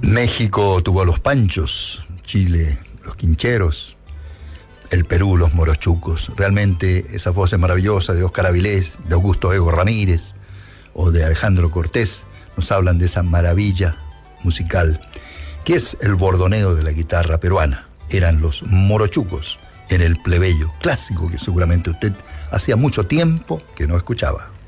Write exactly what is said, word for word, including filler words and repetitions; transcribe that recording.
México tuvo a los panchos, Chile los quincheros, el Perú los morochucos. Realmente esas voces maravillosas de Óscar Avilés, de Augusto Ego Ramírez o de Alejandro Cortés nos hablan de esa maravilla musical que es el bordoneo de la guitarra peruana. Eran los morochucos en el plebeyo clásico que seguramente usted hacía mucho tiempo que no escuchaba.